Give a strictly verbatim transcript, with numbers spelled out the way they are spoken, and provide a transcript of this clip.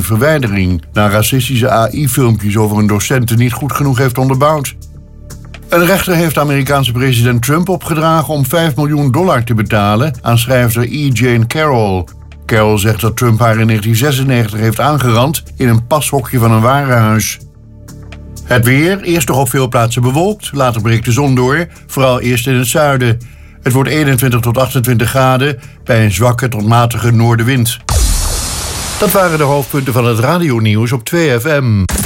verwijdering na racistische A I-filmpjes over een docent die niet goed genoeg heeft onderbouwd. Een rechter heeft de Amerikaanse president Trump opgedragen om vijf miljoen dollar te betalen aan schrijfster E. Jane Carroll. Carroll zegt dat Trump haar in negentien zesennegentig heeft aangerand in een pashokje van een warenhuis. Het weer, eerst nog op veel plaatsen bewolkt, later breekt de zon door, vooral eerst in het zuiden. Het wordt eenentwintig tot achtentwintig graden bij een zwakke tot matige noordenwind. Dat waren de hoofdpunten van het radionieuws op twee F M.